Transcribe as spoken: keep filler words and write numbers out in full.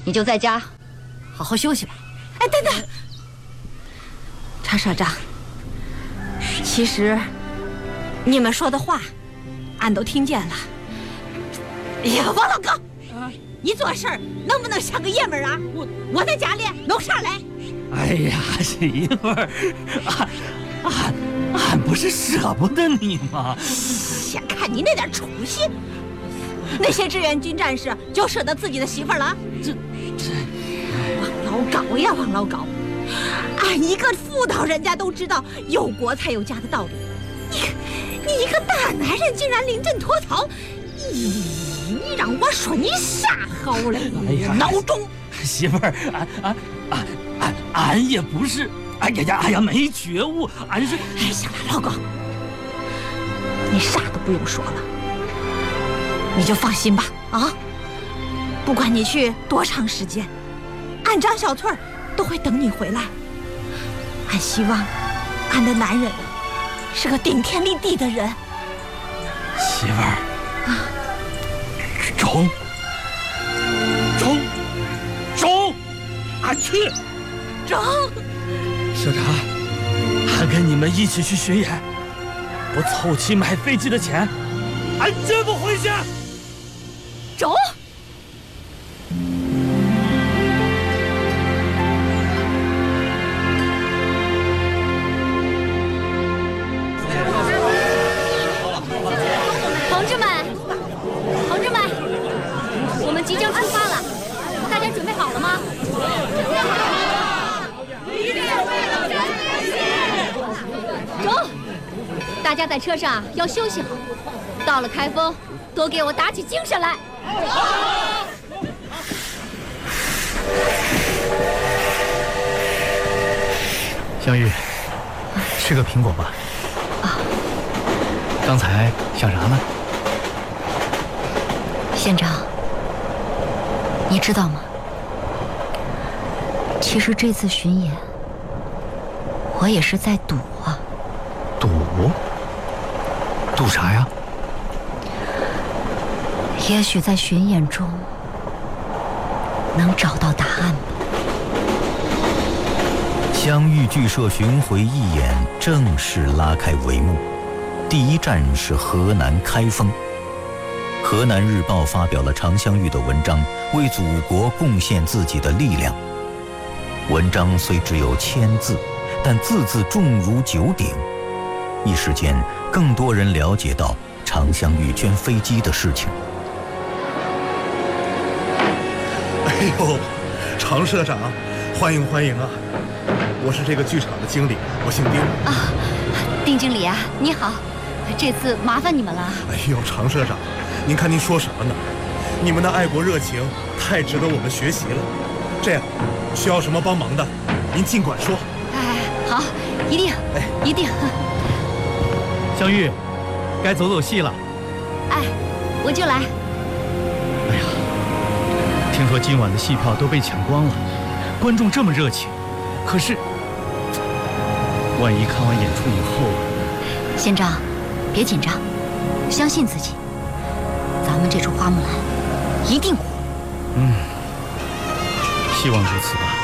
你就在家好好休息吧。 哎，等等，常社长，其实你们说的话，俺都听见了。哎呀，王老高，啊、你做事儿能不能像个爷们儿啊？我我在家里弄啥来？ 哎呀，媳妇儿，俺俺俺不是舍不得你吗？ 先看你那点出息，那些志愿军战士就舍得自己的媳妇儿了？ 这这， 王老高呀，王老高，俺一个妇道人家都知道有国才有家的道理。你你一个大男人竟然临阵脱逃，咦，你让我说你啥好嘞？ 哎呀， 孬种！ 媳妇儿，俺俺俺俺俺也不是，哎呀呀，哎呀，没觉悟，俺是。 哎，行了，老高，你啥都不用说了，你就放心吧啊！不管你去多长时间，俺张小翠都会等你回来。俺希望俺的男人是个顶天立地的人。 媳妇儿啊，中中中，俺去。 中， 社长，俺跟你们一起去巡演，不凑齐买飞机的钱，俺绝不回去。 中。 同志们，同志们，我们即将出发了，大家准备好了吗？走，大家在车上要休息好，到了开封，多给我打起精神来。 香玉，吃个苹果吧。 啊， 刚才想啥呢？ 县长，你知道吗？其实这次巡演，我也是在赌啊。 赌？赌啥呀？ 也许在巡演中能找到答案吧。 湘豫剧社巡回义演正式拉开帷幕，第一站是河南开封。河南日报发表了常香玉的文章，为祖国贡献自己的力量。文章虽只有千字，但字字重如九鼎。一时间，更多人了解到常香玉捐飞机的事情。 哎呦，常社长，欢迎欢迎啊！我是这个剧场的经理，我姓丁啊。丁经理啊，你好，这次麻烦你们了。 哎呦，常社长，您看您说什么呢？你们的爱国热情太值得我们学习了。这样，需要什么帮忙的，您尽管说。 哎，好，一定，哎，一定。 香玉，该走走戏了。 哎，我就来。 哎呀，听说今晚的戏票都被抢光了，观众这么热情，可是，万一看完演出以后…… 县长，别紧张，相信自己，咱们这出花木兰一定火。 嗯，希望如此吧。